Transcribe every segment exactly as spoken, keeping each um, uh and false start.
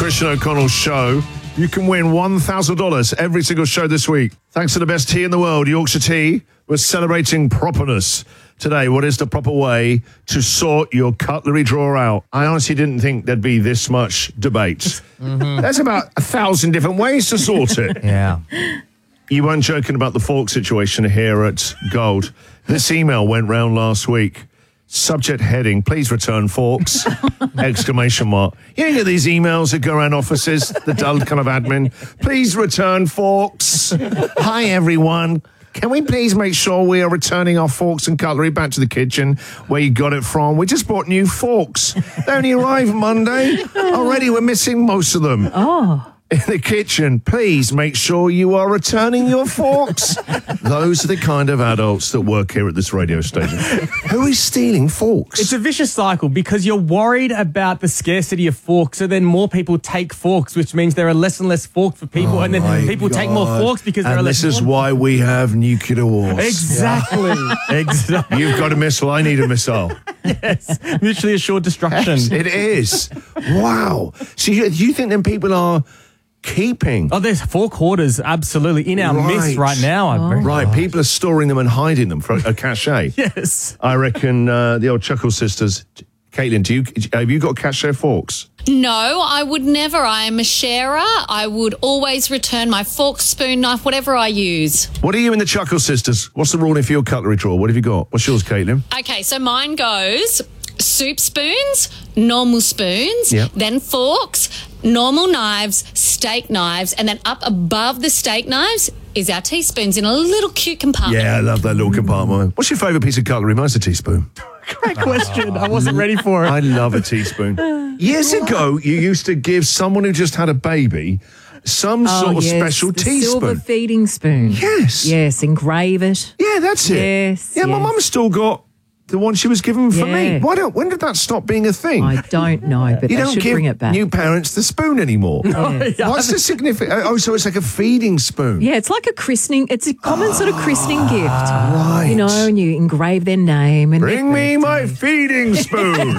Christian O'Connell Show. You can win one thousand dollars every single show this week. Thanks to the best tea in the world, Yorkshire Tea. We're celebrating properness today. What is the proper way to sort your cutlery drawer out? I honestly didn't think there'd be this much debate. Mm-hmm. There's about a thousand different ways to sort it. Yeah. You weren't joking about the fork situation here at Gold. This email went round last week. Subject heading, please return forks, exclamation mark. You get these emails that go around offices, the dull kind of admin. Please return forks. Hi, everyone. Can we please make sure we are returning our forks and cutlery back to the kitchen where you got it from? We just bought new forks. They only arrived Monday. Already we're missing most of them. Oh. In the kitchen, please make sure you are returning your forks. Those are the kind of adults that work here at this radio station. Who is stealing forks? It's a vicious cycle because you're worried about the scarcity of forks, so then more people take forks, which means there are less and less forks for people, oh and then people God. take more forks because and there are less this is forks. why we have nuclear wars. Exactly. Exactly. You've got a missile, I need a missile. Yes. Mutually assured destruction. Yes, it is. Wow. So you, you think then people are keeping? Oh, there's fork hoarders absolutely in our right. midst right now. I Oh. Right, people are storing them and hiding them for a cachet. Yes. I reckon uh, the old Chuckle sisters. Caitlin, do you have you got cachet forks? No, I would never. I am a sharer. I would always return my fork, spoon, knife, whatever I use. What are you in the Chuckle sisters? What's the rule for your cutlery drawer? What have you got? What's yours, Caitlin? Okay, so mine goes soup spoons, normal spoons, Yep. then forks, normal knives, steak knives, and then up above the steak knives is our teaspoons in a little cute compartment. Yeah, I love that little compartment. What's your favourite piece of cutlery? Mine's a teaspoon. Great question. I wasn't ready for it. I love a teaspoon. Years ago, you used to give someone who just had a baby some Oh, sort of yes, special the teaspoon. silver feeding spoon. Yes. Yes, engrave it. Yeah, that's it. Yes, Yeah, my yes. mum's still got the one she was given for me. Yeah. Why don't? When did that stop being a thing? I don't know, but you they don't should give bring it back. new parents the spoon anymore. Yes. What's the significance? Oh, so it's like a feeding spoon. Yeah, it's like a christening. It's a common sort of christening gift. Right. You know, and you engrave their name. And Bring me my feeding spoon.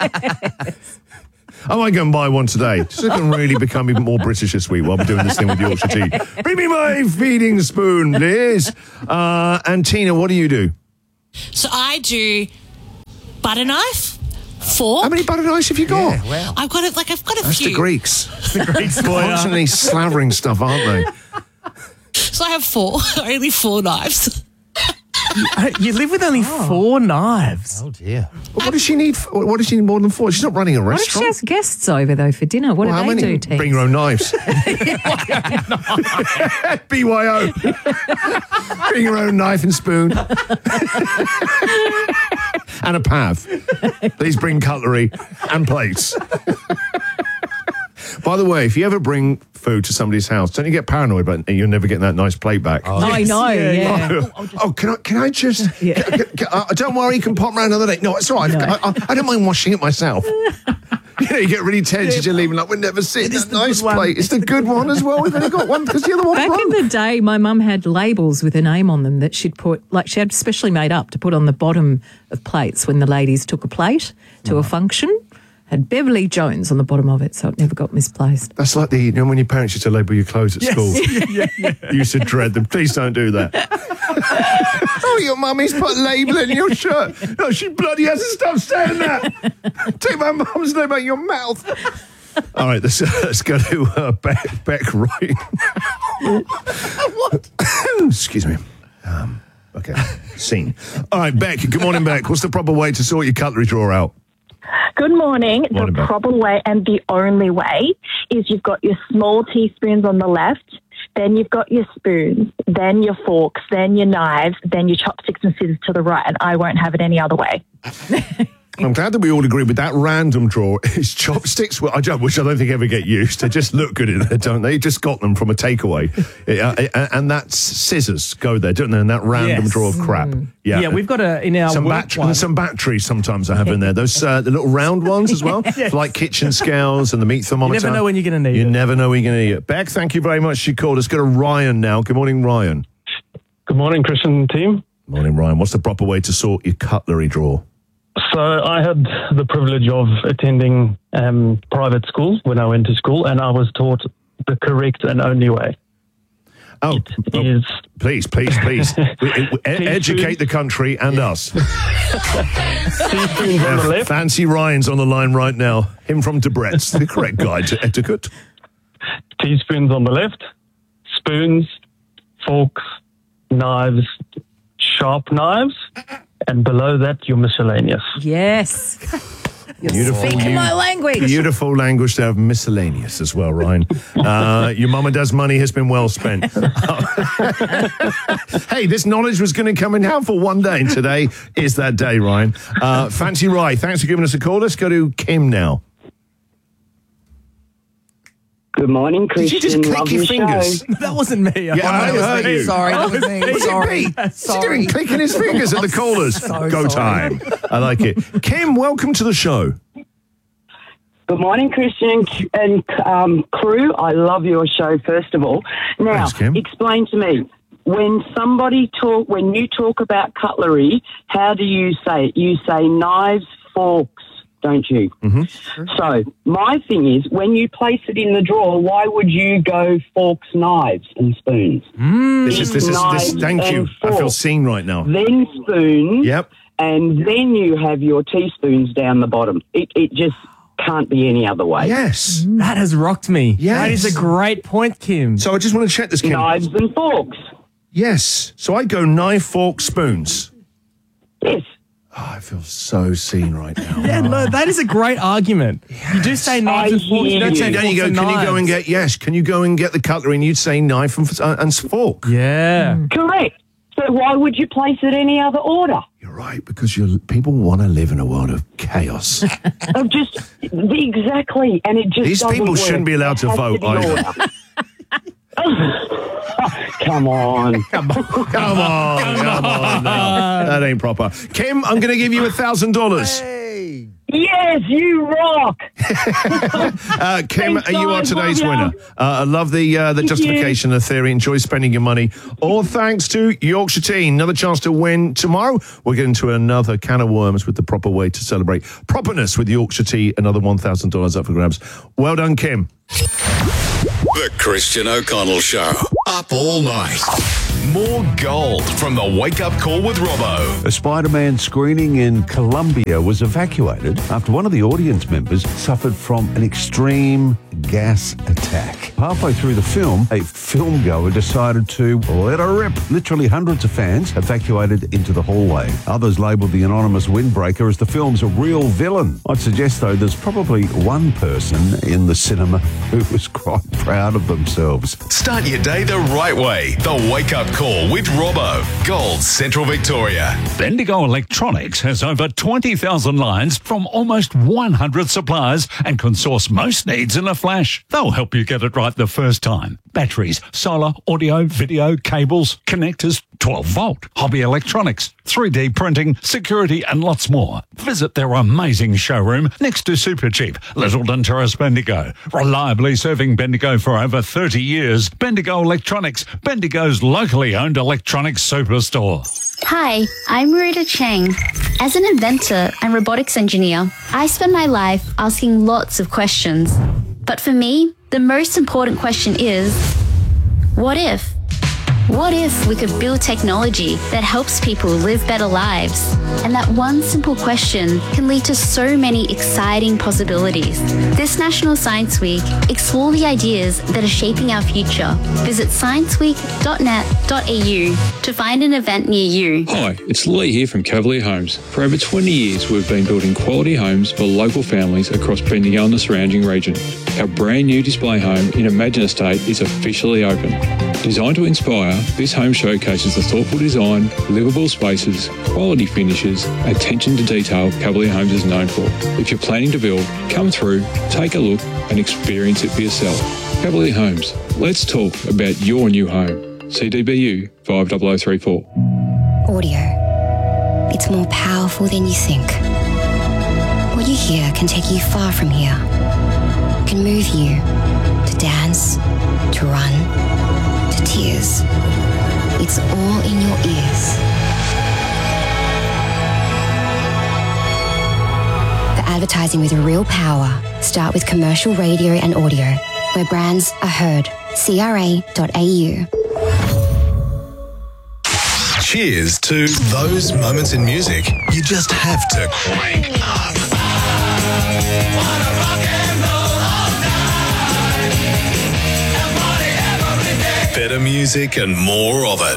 I might go and buy one today. So I can really become even more British this week while I'm doing this thing with Yorkshire Tea. Bring me my feeding spoon, please. Uh, and Tina, what do you do? So I do butter knife, fork. How many butter knives have you got? Yeah, wow. I've got it like I've got a That's few. the Greeks. The Greeks boy. Constantly slavering stuff, aren't they? So I have four, only four knives. You live with only four knives. Oh, dear. What does she need? For, what does she need more than four? She's not running a what if she restaurant. has guests over, though, for dinner? What Well, how do they many? do, Tex? Bring your own knives. B Y O. Bring your own knife and spoon. And a pav. Please bring cutlery and plates. By the way, if you ever bring food to somebody's house, don't you get paranoid about you're never getting that nice plate back? Oh, I know, Yeah, yeah. yeah. Oh, oh, can I? Can I just? Yeah. Can, can, can, uh, don't worry, you can pop round another day. No, it's all right. I, I, I don't mind washing it myself. You know, you get really tense as you're leaving. Like, we're never seeing that nice good one. plate. It's the good one as well. We've only got one because the other one Back in broke. the day, my mum had labels with her name on them that she'd put, like she had specially made up to put on the bottom of plates when the ladies took a plate to a function. Had Beverly Jones on the bottom of it, so it never got misplaced. That's like the, you know, when your parents used to label your clothes at Yes. school. yeah, yeah. You used to dread them. Please don't do that. Oh, your mummy's put a label in your shirt. No, she bloody hasn't stopped saying that. Take my mum's name out of your mouth. All right, let's, uh, let's go to uh, Beck, Beck right now. What? Excuse me. Um, okay, scene. All right, Beck, good morning, Beck. What's the proper way to sort your cutlery drawer out? Good morning. Morning, the Beth. proper way and the only way is you've got your small teaspoons on the left, then you've got your spoons, then your forks, then your knives, then your chopsticks and scissors to the right, and I won't have it any other way. I'm glad that we all agree with that random drawer is chopsticks, well, I don't, which I don't think ever get used. They just look good in there, don't they? You just got them from a takeaway. Yeah, uh, and that's scissors go there, don't they? And that random Yes. drawer of crap. Yeah, Yeah, we've got a in our some, work bat- one. some batteries sometimes I have in there. Those uh, the little round ones as well, Yes. like kitchen scales and the meat thermometer. never know when you're gonna need You it. never know when you're going to need it. Beck, thank you very much. She called. Let's go to Ryan now. Good morning, Ryan. Good morning, Christian team. Morning, Ryan. What's the proper way to sort your cutlery drawer? So I had the privilege of attending um, private school when I went to school, and I was taught the correct and only way. Oh, It oh, is please, please, please. We- we- e- educate the country and us. teaspoons on the left, Fancy Ryan's on the line right now. Him from Debrett's, the correct guide to etiquette. teaspoons on the left, spoons, forks, knives, sharp knives, and below that, your miscellaneous. Yes. You're Beautiful. speaking You- my language. Beautiful language to have miscellaneous as well, Ryan. Uh, your mum and dad's money has been well spent. Hey, this knowledge was going to come in helpful one day, and today is that day, Ryan. Uh, Fancy Rye, thanks for giving us a call. Let's go to Kim now. Good morning, Did Christian. you just click Love your your fingers? show. That wasn't me. Yeah, I heard you. Sorry, that was me. Was it Sorry. me? Is he doing Sorry. clicking his fingers at the callers? So Go sorry. time. I like it. Kim, welcome to the show. Good morning, Christian and um, crew. I love your show, first of all. Now, Thanks, Kim. explain to me, when somebody talk, when you talk about cutlery, how do you say it? You say knives, forks, don't you? Mm-hmm. So my thing is, when you place it in the drawer, why would you go forks, knives, and spoons? This is, this is, this, Knives thank you. and I feel forks. seen right now. Then spoons. Yep. And then you have your teaspoons down the bottom. It, it just can't be any other way. Yes. That has rocked me. Yes. That is a great point, Kim. So I just want to check this, Kim. Knives and forks. Yes. So I go knife, fork, spoons. Yes. Oh, I feel so seen right now. Yeah, no, that is a great argument. You do say knives I and forks. You don't hear say you. Then you go, forks can and you go and knives. get, yes, can you go and get the cutlery? And you'd say knife and, uh, and fork. Yeah. Correct. So why would you place it any other order? You're right, because you're, people want to live in a world of chaos. Of just exactly, and it just These doesn't people work. shouldn't be allowed to It has vote be either. order. Come on. Come on, come on. now. That ain't proper. Kim, I'm going to give you a thousand dollars. Yes, you rock. Uh, Kim, Thanks, you are guys. today's Love ya. winner. Uh, I love the uh, the Thank justification, the theory. Enjoy spending your money. All thanks to Yorkshire Tea. Another chance to win tomorrow. We'll get into another can of worms with the proper way to celebrate properness with Yorkshire Tea. Another one thousand dollars up for grabs. Well done, Kim. The Christian O'Connell Show. Up all night. More gold from the Wake Up Call with Robbo. A Spider-Man screening in Colombia was evacuated after one of the audience members suffered from an extreme gas attack. Halfway through the film, a filmgoer decided to let her rip. Literally hundreds of fans evacuated into the hallway. Others labelled the anonymous windbreaker as the film's a real villain. I'd suggest, though, there's probably one person in the cinema who was quite proud of themselves. Start your day the right way. The Wake Up Call with Robbo. Gold Central Victoria. Bendigo Electronics has over twenty thousand lines from almost one hundred suppliers and can source most needs in a flash. They'll help you get it right the first time. Batteries, solar, audio, video, cables, connectors, twelve volt, hobby electronics, three D printing, security and lots more. Visit their amazing showroom next to Supercheap, Littleton Terrace, Bendigo. Reliably serving Bendigo for over thirty years. Bendigo Electronics, Bendigo's locally owned electronics superstore. Hi, I'm Marita Chang. As an inventor and robotics engineer, I spend my life asking lots of questions. But for me, the most important question is, what if? What if we could build technology that helps people live better lives? And that one simple question can lead to so many exciting possibilities. This National Science Week, explore the ideas that are shaping our future. Visit science week dot net dot a u to find an event near you. Hi, it's Lee here from Cavalier Homes. For over twenty years, we've been building quality homes for local families across Bendigo and the surrounding region. Our brand new display home in Imagine Estate is officially open. Designed to inspire, this home showcases the thoughtful design, livable spaces, quality finishes, attention to detail Cavalier Homes is known for. If you're planning to build, come through, take a look and experience it for yourself. Cavalier Homes, let's talk about your new home. C D B U five zero zero three four. Audio. It's more powerful than you think. What you hear can take you far from here. Can move you to dance, to run, to tears. It's all in your ears. Advertising with real power. Start with commercial radio and audio, where brands are heard. C R A dot A U. Cheers to those moments in music you just have to crank up. Better music and more of it.